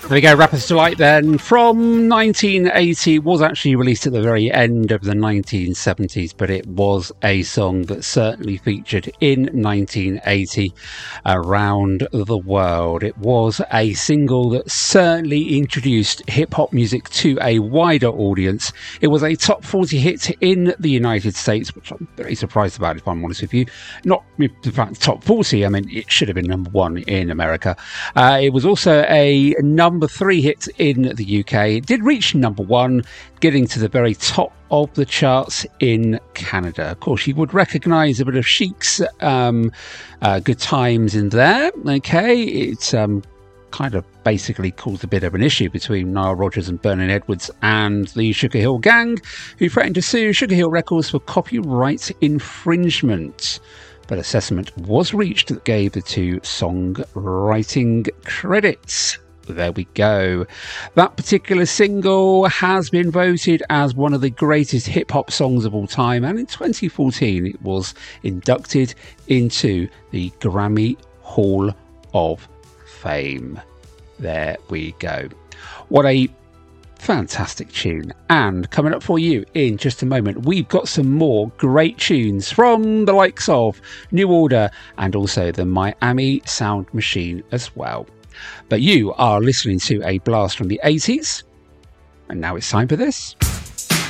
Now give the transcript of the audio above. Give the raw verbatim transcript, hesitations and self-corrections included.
There we go, Rapper's Delight then, from nineteen eighty, was actually released at the very end of the nineteen seventies, but it was a song that certainly featured in nineteen eighty around the world. It was a single that certainly introduced hip-hop music to a wider audience. It was a top forty hit in the United States, which I'm very surprised about, if I'm honest with you. Not, in fact, top forty, I mean, it should have been number one in America. Uh, it was also a number Number three hit in the U K. It did reach number one, getting to the very top of the charts in Canada. Of course, you would recognise a bit of Chic's um, uh, Good Times in there. Okay, it's um, kind of basically caused a bit of an issue between Nile Rodgers and Vernon Edwards and the Sugar Hill Gang, who threatened to sue Sugar Hill Records for copyright infringement. But a settlement was reached that gave the two songwriting credits. There we go. That particular single has been voted as one of the greatest hip-hop songs of all time, and in twenty fourteen it was inducted into the Grammy Hall of Fame. There we go. What a fantastic tune. And coming up for you in just a moment, we've got some more great tunes from the likes of New Order and also the Miami Sound Machine as well. But you are listening to a blast from the eighties, and now it's time for this.